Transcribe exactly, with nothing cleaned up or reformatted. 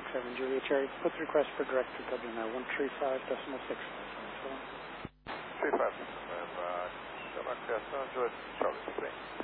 seven Juliet Cherry. Put the request for direct to W now, one three five decimal six. three five decimal, uh, Juliet Charlie,